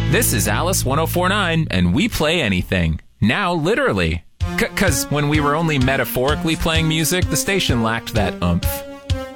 This is Alice 1049, and we play anything. Now, literally. 'Cause when we were only metaphorically playing music, the station lacked that oomph.